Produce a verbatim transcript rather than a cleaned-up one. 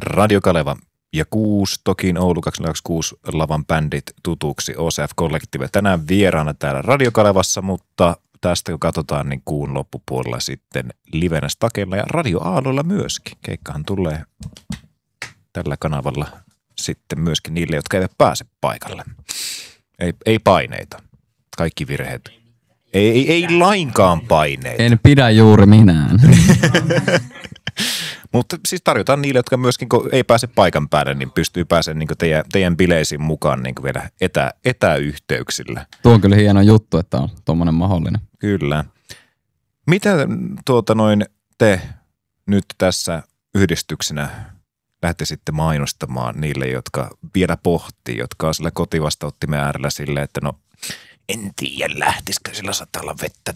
Radio Kaleva ja kuusi, toki Oulu kaksituhattakaksikymmentäkuusi lavan bändit tutuksi, O C F Collective. Tänään vieraana täällä Radio Kalevassa, mutta tästä kun katsotaan, niin kuun loppupuolella sitten livenä Stakella ja Radio Aalloilla myöskin. Keikkahan tulee tällä kanavalla sitten myöskin niille, jotka eivät pääse paikalle. Ei, ei paineita. Kaikki virheet. Ei, ei, ei lainkaan paineita. En pidä juuri minään. Mutta siis tarjotaan niille, jotka myöskin kun ei pääse paikan päälle, niin pystyy pääsemään niin teidän, teidän bileisiin mukaan niin vielä etä, etäyhteyksillä. Tuo on kyllä hieno juttu, että on tuommoinen mahdollinen. Kyllä. Mitä tuota noin te nyt tässä yhdistyksenä lähtisitte mainostamaan niille, jotka vielä pohtii, jotka on sillä kotivastaanottimen äärellä silleen, että no en tiedä lähtisikö sillä saattaa olla vettä